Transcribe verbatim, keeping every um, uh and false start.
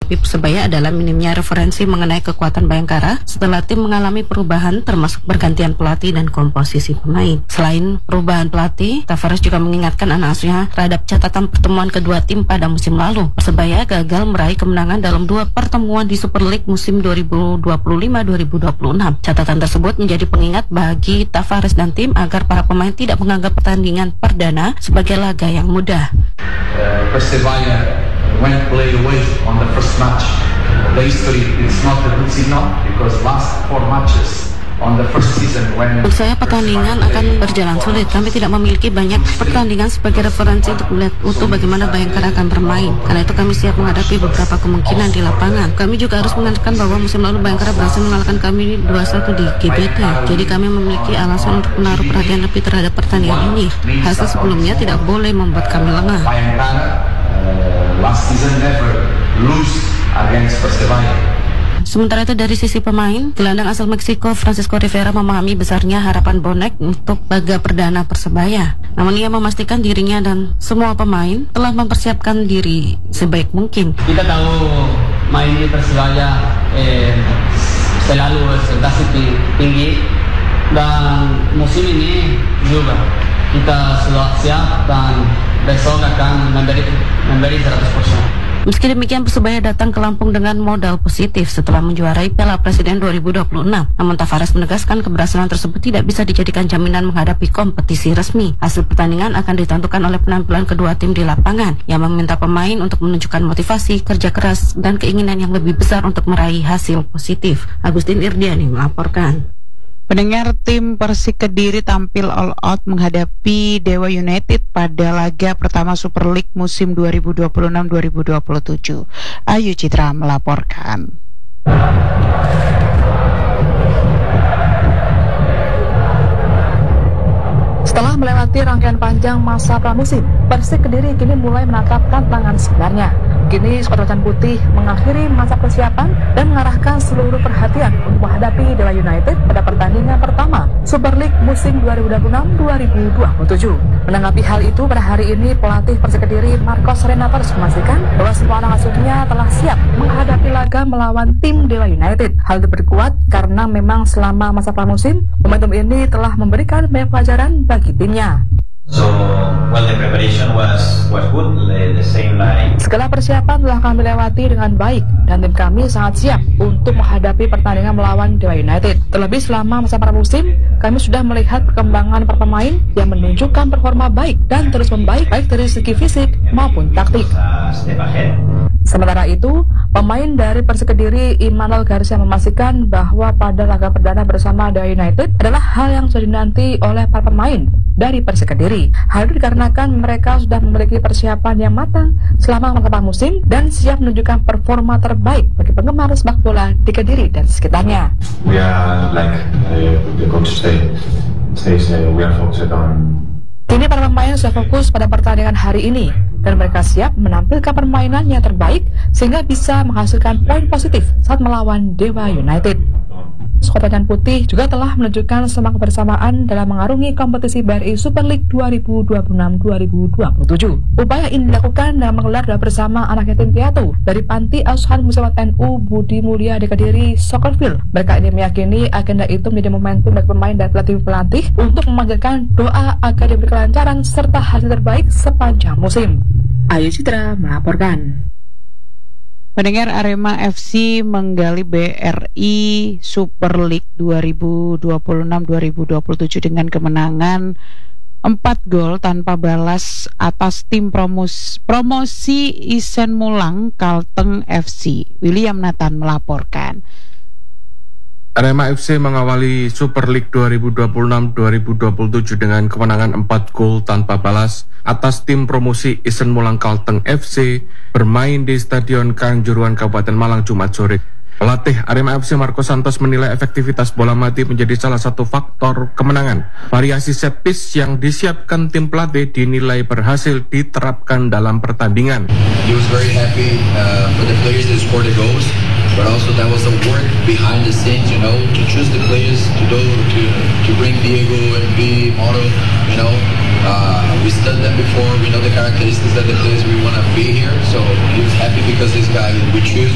Tapi Persebaya adalah minimnya referensi mengenai kekuatan Bayangkara setelah tim mengalami perubahan termasuk pergantian pelatih dan komposisi pemain. Selain perubahan pelatih, Tavares juga mengingatkan anak asuhnya terhadap catatan pertemuan kedua tim pada musim lalu. Persebaya gagal meraih kemenangan dalam dua pertemuan di Super League musim dua ribu dua puluh lima dua ribu dua puluh enam. Catatan tersebut menjadi pengingat bagi Tavares dan tim agar para pemain tidak menganggap pertandingan perdana sebagai laga yang mudah. Uh, Persebaya went play away on the first match. The history is not a good signal because last four matches on the first season when Menurut saya pertandingan akan berjalan sulit. Kami tidak memiliki banyak pertandingan sebagai referensi untuk melihat utuh bagaimana Bayangkara akan bermain. Karena itu kami siap menghadapi beberapa kemungkinan di lapangan. Kami juga harus mengatakan bahwa musim lalu Bayangkara berhasil mengalahkan kami dua satu di G B T. Jadi kami memiliki alasan untuk menaruh perhatian lebih terhadap pertandingan ini. Hasil sebelumnya tidak boleh membuat kami lengah. Last season never lose against Persebaya. Sementara itu dari sisi pemain, gelandang asal Meksiko Francisco Rivera memahami besarnya harapan bonek untuk laga perdana Persebaya. Namun ia memastikan dirinya dan semua pemain telah mempersiapkan diri sebaik mungkin. Kita tahu main di Persebaya eh, selalu presentasi tinggi dan musim ini juga kita sudah siap dan besok akan memberi memberi seratus persen. Meski demikian, Persebaya datang ke Lampung dengan modal positif setelah menjuarai Piala Presiden dua ribu dua puluh enam. Namun Tavares menegaskan keberhasilan tersebut tidak bisa dijadikan jaminan menghadapi kompetisi resmi. Hasil pertandingan akan ditentukan oleh penampilan kedua tim di lapangan, yang meminta pemain untuk menunjukkan motivasi, kerja keras, dan keinginan yang lebih besar untuk meraih hasil positif. Agustin Irdiani melaporkan. Pendengar, tim Persik Kediri tampil all out menghadapi Dewa United pada laga pertama Super League musim dua ribu dua puluh enam dua ribu dua puluh tujuh. Ayu Citra melaporkan. Setelah melewati rangkaian panjang masa pramusim, Persik Kediri kini mulai menatapkan tangan sebenarnya. Kini skuad Macan Putih mengakhiri masa persiapan dan mengarahkan seluruh perhatian untuk menghadapi Dewa United pada pertandingan pertama Super League musim dua ribu dua puluh enam dua ribu dua puluh tujuh. Menanggapi hal itu, pada hari ini pelatih Persik Kediri Marcos Renatos memastikan bahwa semua anak asuhnya telah siap menghadapi laga melawan tim Dewa United. Hal itu berkuat karena memang selama masa pramusim, momentum ini telah memberikan banyak pelajaran bagi timnya. So, well, the preparation was was good. The, the same like. Segala persiapan telah kami lewati dengan baik dan tim kami sangat siap untuk menghadapi pertandingan melawan Dewa United. Terlebih selama masa pramusim, kami sudah melihat perkembangan para pemain yang menunjukkan performa baik dan terus membaik baik dari segi fisik maupun taktik. Sementara itu, pemain dari Persik Kediri Immanuel Garcia memastikan bahwa pada laga perdana bersama Dewa United adalah hal yang sudah dinanti oleh para pemain dari Persik Kediri. Hal itu dikarenakan mereka sudah memiliki persiapan yang matang selama masa musim dan siap menunjukkan performa terbaik bagi penggemar sepak bola di Kediri dan sekitarnya. We are like uh, the coach say, says uh, we are focused on. Kini para pemain sudah fokus pada pertandingan hari ini dan mereka siap menampilkan permainan yang terbaik sehingga bisa menghasilkan poin positif saat melawan Dewa United. Skuad Macan Putih juga telah menunjukkan semangat kebersamaan dalam mengarungi kompetisi B R I Super League dua ribu dua puluh enam dua ribu dua puluh tujuh. Upaya ini dilakukan dengan menggelar doa bersama anak yatim piatu dari Panti Asuhan Muslimat N U Budi Mulia di Kediri, Soccerfield. Mereka ini meyakini agenda itu menjadi momentum bagi pemain dan pelatih-pelatih untuk memanjatkan doa agar diberi kelancaran serta hasil terbaik sepanjang musim. Ayu Citra melaporkan. Pendengar, Arema F C menggali B R I Super League dua ribu dua puluh enam dua ribu dua puluh tujuh dengan kemenangan empat gol tanpa balas atas tim promos, promosi Isen Mulang Kalteng F C. William Nathan melaporkan. Arema F C mengawali Super League dua ribu dua puluh enam dua ribu dua puluh tujuh dengan kemenangan empat gol tanpa balas atas tim promosi Isen Mulang Kalteng F C bermain di Stadion Kanjuruhan Kabupaten Malang Jumat sore. Pelatih Arema F C Marco Santos menilai efektivitas bola mati menjadi salah satu faktor kemenangan. Variasi set piece yang disiapkan tim pelatih dinilai berhasil diterapkan dalam pertandingan. He was very happy uh, for the players that scored the goals. But also that was the work behind the scenes, you know, to choose the players, to do, to to bring Diego and B, Moro, you know. Uh, we studied them before, we know the characteristics of the players we want to be here. So he was happy because this guy we choose.